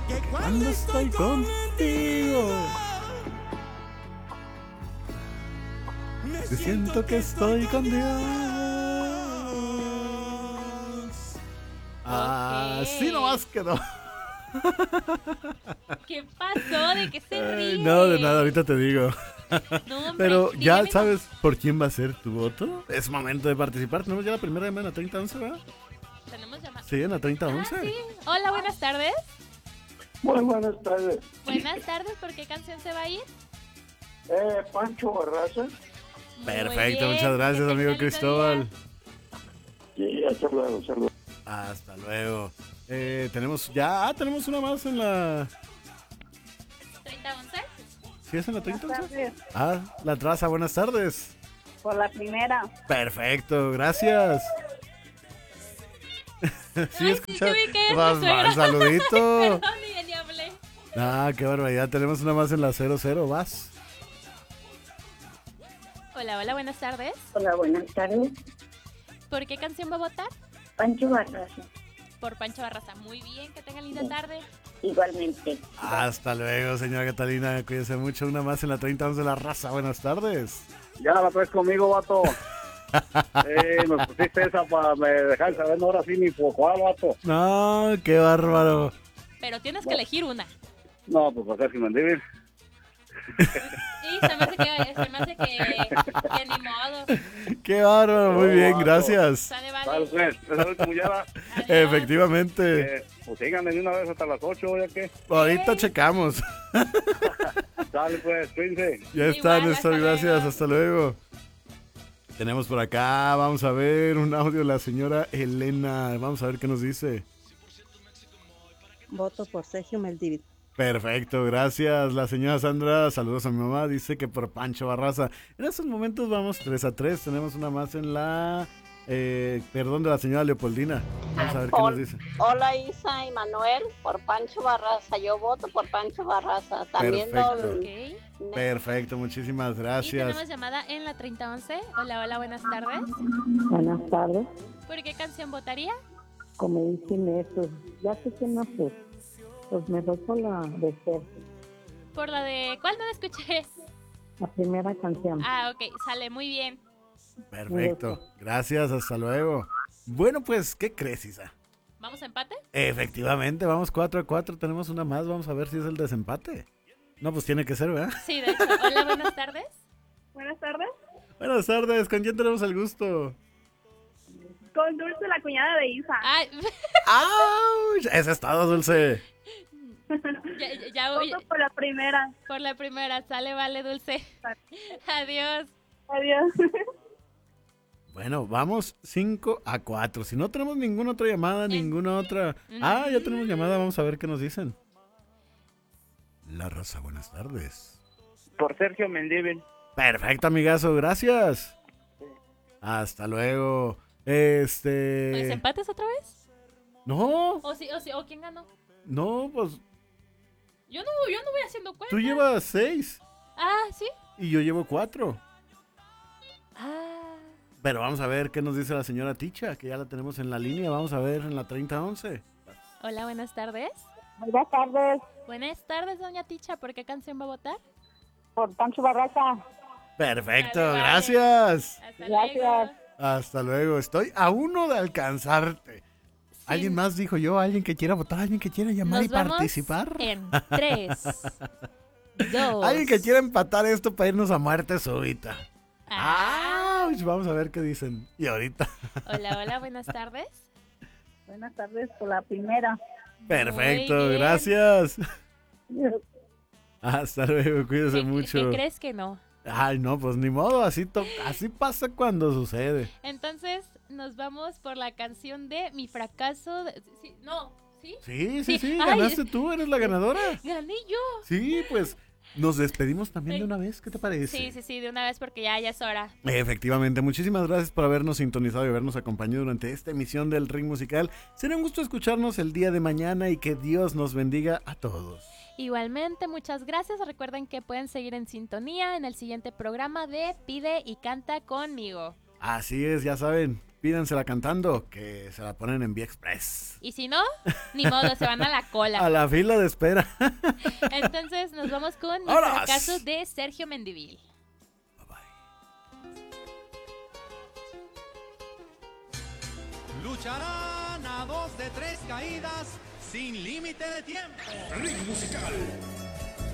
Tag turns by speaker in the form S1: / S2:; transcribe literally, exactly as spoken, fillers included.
S1: Cuando estoy contigo, siento que estoy con Dios. Así nomás quedó.
S2: ¿Qué pasó? ¿De qué se ríe?
S1: No, de nada, ahorita te digo.
S2: No, hombre,
S1: Pero ya
S2: dígame,
S1: sabes por quién va a ser tu voto. Es momento de participar. Tenemos ya la primera llamada en la treinta once, ¿verdad?
S2: Tenemos llamada.
S1: Sí, en la treinta once.
S2: Ah, sí. Hola, buenas tardes.
S3: Muy buenas tardes.
S2: Buenas tardes, ¿por qué canción se va a ir?
S3: Eh, Pancho Barraza.
S2: Muy
S1: Perfecto,
S2: bien,
S1: muchas gracias,
S2: que
S1: amigo
S2: tenga lindo
S1: Cristóbal.
S3: Sí, hasta luego, saludos.
S1: Hasta luego. Eh, tenemos ya, ah, tenemos una más en la...
S2: día. ¿treinta once?
S1: ¿Sí es en la treinta
S4: Buenas
S1: once?
S4: tardes.
S1: Ah, la traza, buenas tardes.
S4: Por la primera.
S1: Perfecto, gracias. Sí,
S2: Ay,
S1: escucha.
S2: sí, sí, vi que es
S1: Vas,
S2: mi suegra.
S1: vas, saludito.
S2: Perdón, ni, ni hablé.
S1: Ah, qué barbaridad. Tenemos una más en la cero cero, vas.
S2: Hola, hola, buenas tardes.
S4: Hola, buenas tardes.
S2: ¿Por qué canción va a votar?
S4: Pancho Barraza.
S2: Por Pancho Barraza. Muy bien, que tengan linda tarde.
S4: Igualmente.
S1: Hasta luego, señora Catalina. Cuídese mucho. Una más en la treinta once de la raza. Buenas tardes.
S3: Ya la traes conmigo, vato. Eh, me pusiste esa para me dejar saber ahora sí ni por cuál, vato.
S1: No, qué bárbaro.
S2: Pero tienes que elegir una.
S3: No, pues para Sergio Mendívil.
S2: Sí, se me hace que, se me hace que, que ni modo.
S1: Qué bárbaro. Muy
S3: No,
S1: bien,
S3: vato.
S1: gracias.
S2: Sale,
S3: Vale,
S2: vale.
S3: pues, esa es como ya la...
S2: Adiós.
S1: Efectivamente.
S3: Eh, pues síganme de una vez hasta las ocho, ya que.
S1: Ahorita checamos.
S3: Dale, pues, cuídense.
S1: Ya está,
S2: Igual,
S1: Néstor.
S2: hasta
S1: Gracias.
S2: luego.
S1: Hasta luego. Tenemos por acá, vamos a ver un audio de la señora Elena. Vamos a ver qué nos dice.
S5: Voto por Sergio Mendívil.
S1: Perfecto, gracias. La señora Sandra, saludos a mi mamá, dice que por Pancho Barraza. En estos momentos vamos tres a tres. Tenemos una más en la... Eh, perdón, de la señora Leopoldina. Vamos a ver qué nos dice.
S6: Hola Isa y Manuel, por Pancho Barraza. Yo voto por Pancho Barraza. También
S1: Perfecto.
S6: don-
S2: Ok.
S1: Perfecto, muchísimas
S2: Y
S1: gracias.
S2: tenemos llamada en la treinta once. Hola, hola, buenas tardes.
S4: Buenas tardes.
S2: ¿Por qué canción votaría?
S4: Como dicen eso, ya sé que no sé. Pues me voy por la de Sergio.
S2: Por la de... ¿Cuál no la escuché?
S4: La primera canción.
S2: Ah, ok, sale muy bien.
S1: Perfecto, gracias, hasta luego. Bueno, pues, ¿qué crees, Isa?
S2: ¿Vamos a empate?
S1: Efectivamente, vamos cuatro a cuatro, tenemos una más, vamos a ver si es el desempate. No, pues tiene que ser, ¿verdad?
S2: Sí, de hecho. Hola, buenas tardes.
S4: Buenas tardes.
S1: Buenas tardes, ¿con quién tenemos el gusto?
S4: Con Dulce, la cuñada de Isa.
S2: Ay,
S1: ¡Auch! Ese es todo, Dulce.
S2: ya, ya, ya voy.
S4: por la primera.
S2: Por la primera, sale, vale, Dulce. Adiós.
S4: Adiós.
S1: Bueno, vamos cinco a cuatro. Si no tenemos ninguna otra llamada, ninguna otra... Ah, ya tenemos llamada, vamos a ver qué nos dicen. La Raza, buenas tardes.
S3: Por Sergio Mendívil.
S1: Perfecto, amigazo, gracias. Hasta luego. Este...
S2: ¿Pues empates otra vez?
S1: No,
S2: ¿O sí, o sí, o quién ganó?
S1: no, pues
S2: Yo no, yo no voy haciendo cuenta.
S1: tú llevas seis
S2: Ah, ¿sí?
S1: y yo llevo cuatro.
S2: Ah.
S1: Pero vamos a ver qué nos dice la señora Ticha, que ya la tenemos en la línea. Vamos a ver en la treinta once.
S2: Hola, buenas tardes.
S4: Buenas tardes.
S2: Buenas tardes, doña Ticha. ¿Por qué canción va a votar?
S4: Por Pancho Barraza.
S1: Perfecto,
S2: Vale, vale.
S1: gracias.
S2: Hasta
S4: Gracias.
S2: luego.
S1: Hasta luego. Estoy a uno de alcanzarte. ¿Alguien más dijo yo? ¿Alguien que quiera votar? ¿Alguien que quiera llamar
S2: Nos
S1: y
S2: vamos
S1: participar?
S2: en tres, dos.
S1: ¿Alguien que quiera empatar esto para irnos a muerte súbita?
S2: Ah.
S1: ¡Auch! Vamos a ver qué dicen. Y ahorita.
S2: Hola, hola, buenas tardes.
S4: Buenas tardes por la primera.
S1: Perfecto,
S2: Muy bien.
S1: gracias. Hasta luego, cuídese
S2: ¿Qué,
S1: mucho.
S2: ¿Qué crees que no?
S1: Ay, no, pues ni modo, así, to- así pasa cuando sucede.
S2: Entonces, nos vamos por la canción de Mi fracaso. de- sí, no, ¿sí?
S1: Sí, sí,
S2: Sí.
S1: sí,
S2: Ay.
S1: ganaste tú, eres la ganadora.
S2: Gané yo.
S1: Sí, pues nos despedimos también de una vez, ¿qué te parece?
S2: Sí, sí, sí, de una vez porque ya, ya es hora.
S1: Efectivamente, muchísimas gracias por habernos sintonizado y habernos acompañado durante esta emisión del Ring Musical. Será un gusto escucharnos el día de mañana y que Dios nos bendiga a todos.
S2: Igualmente, muchas gracias. Recuerden que pueden seguir en sintonía en el siguiente programa de Pide y Canta conmigo.
S1: Así es, ya saben, pídansela cantando, que se la ponen en Vía Express.
S2: Y si no, ni modo, se van a la cola.
S1: A la fila de espera.
S2: Entonces nos vamos con el
S1: ¡Vámonos!
S2: fracaso de Sergio Mendivil.
S5: Lucharán a dos de tres caídas sin límite de tiempo.
S7: Ritmo musical.